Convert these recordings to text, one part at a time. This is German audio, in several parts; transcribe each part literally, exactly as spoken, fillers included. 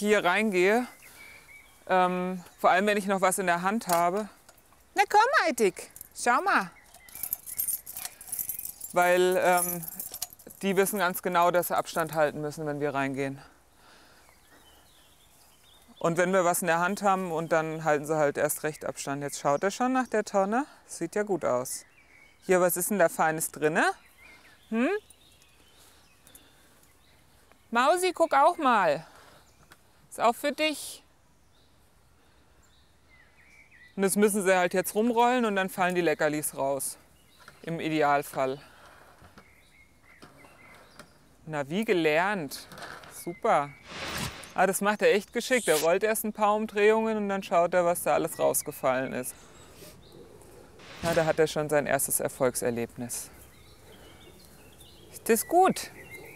hier reingehe, ähm, vor allem wenn ich noch was in der Hand habe. Na komm, Eitig, schau mal. Weil ähm, die wissen ganz genau, dass sie Abstand halten müssen, wenn wir reingehen. Und wenn wir was in der Hand haben, und dann halten sie halt erst recht Abstand. Jetzt schaut er schon nach der Tonne. Sieht ja gut aus. Hier, was ist denn da Feines drinne? Hm? Mausi, guck auch mal. Ist auch für dich. Und das müssen sie halt jetzt rumrollen und dann fallen die Leckerlis raus. Im Idealfall. Na, wie gelernt. Super. Ah, das macht er echt geschickt. Er rollt erst ein paar Umdrehungen und dann schaut er, was da alles rausgefallen ist. Na, da hat er schon sein erstes Erfolgserlebnis. Ist das gut?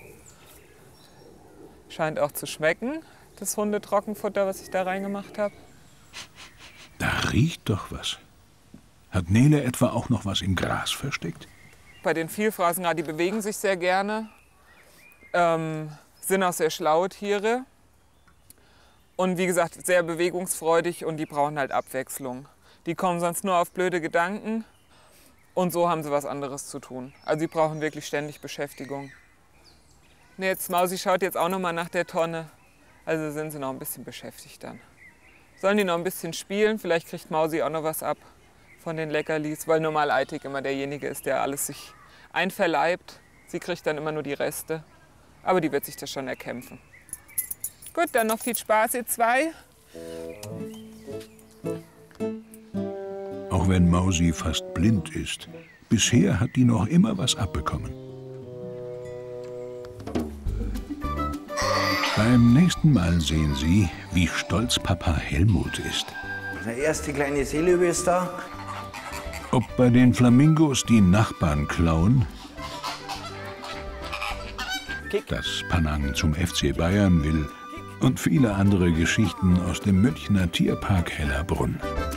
Scheint auch zu schmecken, das Hundetrockenfutter, was ich da reingemacht habe. Da riecht doch was. Hat Nele etwa auch noch was im Gras versteckt? Bei den Vielfraßen, die bewegen sich sehr gerne, ähm, sind auch sehr schlaue Tiere. Und wie gesagt, sehr bewegungsfreudig und die brauchen halt Abwechslung. Die kommen sonst nur auf blöde Gedanken und so haben sie was anderes zu tun. Also sie brauchen wirklich ständig Beschäftigung. Ne, jetzt Mausi schaut jetzt auch noch mal nach der Tonne. Also sind sie noch ein bisschen beschäftigt dann. Sollen die noch ein bisschen spielen? Vielleicht kriegt Mausi auch noch was ab von den Leckerlis, weil normal Eitig immer derjenige ist, der alles sich einverleibt. Sie kriegt dann immer nur die Reste. Aber die wird sich das schon erkämpfen. Gut, dann noch viel Spaß, ihr zwei. Auch wenn Mausi fast blind ist, bisher hat die noch immer was abbekommen. Beim nächsten Mal sehen Sie, wie stolz Papa Helmut ist. Der erste kleine Seelöwe ist da. Ob bei den Flamingos die Nachbarn klauen, dass Panang zum F C Bayern will und viele andere Geschichten aus dem Münchner Tierpark Hellerbrunn.